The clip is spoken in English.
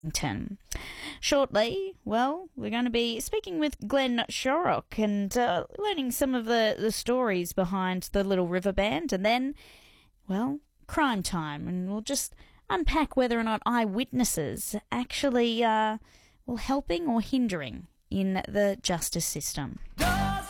Shortly, well, we're going to be speaking with Glenn Shorrock and learning some of the stories behind the Little River Band, and then, well, crime time, and we'll just unpack whether or not eyewitnesses actually helping or hindering in the justice system.